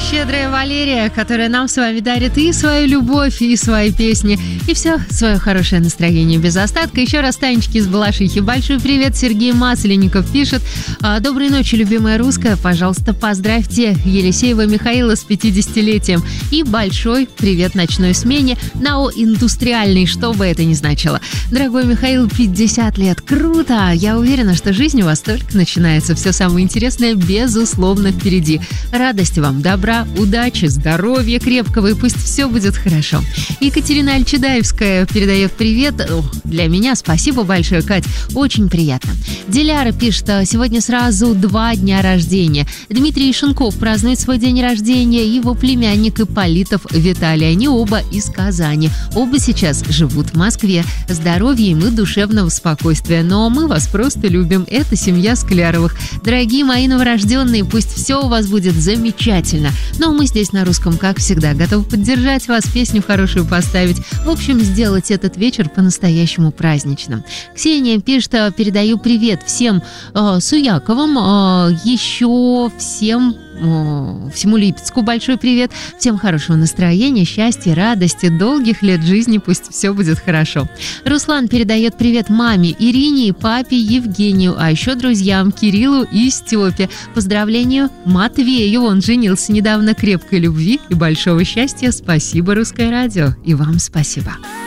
Щедрая Валерия, которая нам с вами дарит и свою любовь, и свои песни, и все свое хорошее настроение без остатка. Еще раз Танечке из Балашихи большой привет. Сергей Масленников пишет: доброй ночи, любимая русская. Пожалуйста, поздравьте Елисеева Михаила с 50-летием. И большой привет ночной смене НАО «Индустриальный», что бы это ни значило. Дорогой Михаил, 50 лет. Круто! Я уверена, что жизнь у вас только начинается. Все самое интересное, безусловно, впереди. Радости вам, добра, удачи, здоровья крепкого, и пусть все будет хорошо. Екатерина Альчедаевская передает привет. Для меня спасибо большое, Кать, очень приятно. Диляра пишет: сегодня сразу 2 дня рождения. Дмитрий Шенков празднует свой день рождения, его племянник Ипполитов Виталий. Они оба из Казани. Оба сейчас живут в Москве. Здоровья им и душевного спокойствия. Но мы вас просто любим. Это семья Скляровых. Дорогие мои новорожденные, пусть все у вас будет замечательно. Но мы здесь на русском, как всегда, готовы поддержать вас, песню хорошую поставить. В общем, сделать этот вечер по-настоящему праздничным. Ксения пишет: передаю привет всем Суяковым, еще всему Липецку большой привет. Всем хорошего настроения, счастья, радости, долгих лет жизни, пусть все будет хорошо. Руслан передает привет маме Ирине и папе Евгению, а еще друзьям Кириллу и Степе. Поздравлению Матвею, он женился недавно. Крепкой любви и большого счастья. Спасибо, Русское радио, и вам спасибо.